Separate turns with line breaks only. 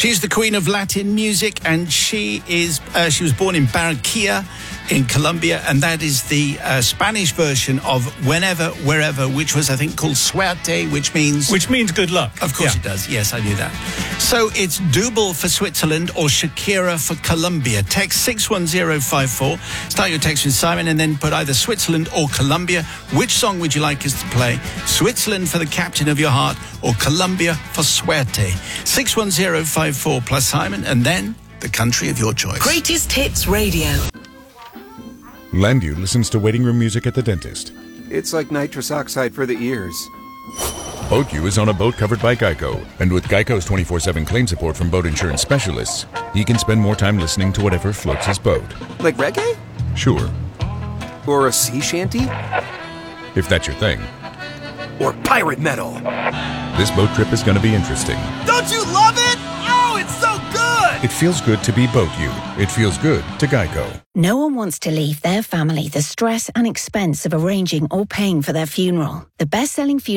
She's the queen of Latin music, and she was born in Barranquilla in Colombia, and that is the Spanish version of Whenever, Wherever, which was, I think, called Suerte, which means
good luck.
Of course it does. Yes, I knew that. So it's Double for Switzerland or Shakira for Colombia. Text 61054. Start your text with Simon and then put either Switzerland or Colombia. Which song would you like us to play? Switzerland for the captain of your heart or Colombia for Suerte? 61054 plus Simon and then the country of your choice.
Greatest Hits Radio.
Landu listens to waiting room music at the dentist.
It's like nitrous oxide for the ears.
BoatU is on a boat covered by Geico. And with Geico's 24/7 claim support from boat insurance specialists, he can spend more time listening to whatever floats his boat.
Like reggae?
Sure.
Or a sea shanty?
If that's your thing.
Or pirate metal?
This boat trip is going to be interesting.
Don't you love it? Oh, it's so good!
It feels good to be BoatU. It feels good to Geico.
No one wants to leave their family the stress and expense of arranging or paying for their funeral. The best-selling funeral